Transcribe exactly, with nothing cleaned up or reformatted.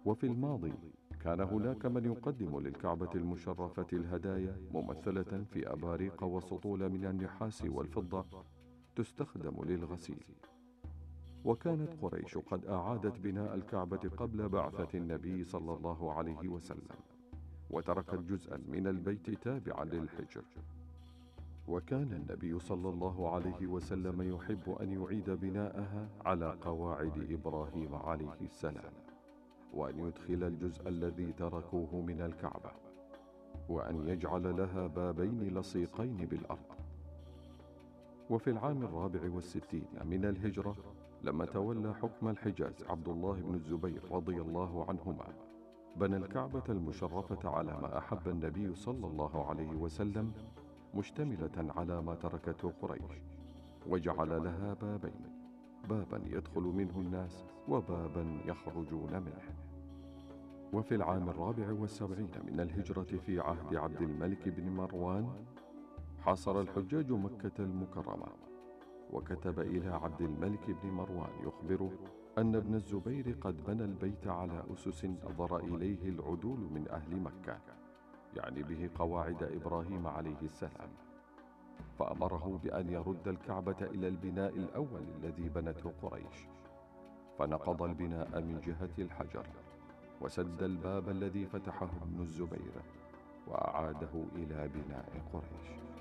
وفي الماضي كان هناك من يقدم للكعبة المشرفة الهدايا ممثلة في أباريق وسطول من النحاس والفضة تستخدم للغسيل. وكانت قريش قد أعادت بناء الكعبة قبل بعثة النبي صلى الله عليه وسلم، وتركت جزءا من البيت تابعا للحجر. وكان النبي صلى الله عليه وسلم يحب أن يعيد بناءها على قواعد إبراهيم عليه السلام، وأن يدخل الجزء الذي تركوه من الكعبة، وأن يجعل لها بابين لصيقين بالأرض. وفي العام الرابع والستين من الهجرة، لما تولى حكم الحجاز عبد الله بن الزبير رضي الله عنهما، بنى الكعبة المشرفة على ما أحب النبي صلى الله عليه وسلم، مشتملة على ما تركته قريش، وجعل لها بابين، بابا يدخل منه الناس وبابا يخرجون منه. وفي العام الرابع والسبعين من الهجرة في عهد عبد الملك بن مروان، حاصر الحجاج مكة المكرمة، وكتب إلى عبد الملك بن مروان يخبره أن ابن الزبير قد بنى البيت على أسس نظر إليه العدول من أهل مكة، يعني به قواعد إبراهيم عليه السلام، فأمره بأن يرد الكعبة إلى البناء الأول الذي بنته قريش، فنقض البناء من جهة الحجر، وسد الباب الذي فتحه ابن الزبير، وأعاده إلى بناء قريش.